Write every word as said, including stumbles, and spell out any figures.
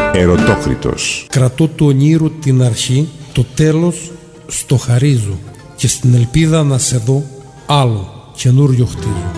Ερωτόκριτος. Κρατώ του ονείρου την αρχή, το τέλος στο χαρίζω και στην ελπίδα να σε δω άλλο καινούριο χτίζω.